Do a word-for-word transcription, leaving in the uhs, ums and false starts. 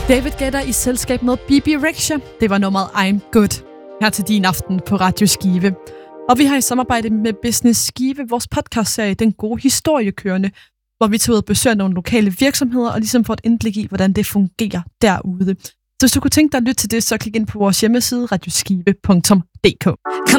David Guetta i selskab med B B Rexha. Det var nummeret I'm Good. Her til din aften på Radio Skive. Og vi har i samarbejde med Business Skive vores podcastserie Den Gode Historie kørende, hvor vi tager ud og besøger nogle lokale virksomheder og ligesom får et indblik i, hvordan det fungerer derude. Så hvis du kunne tænke dig at lytte til det, så klik ind på vores hjemmeside radioskive punktum d k.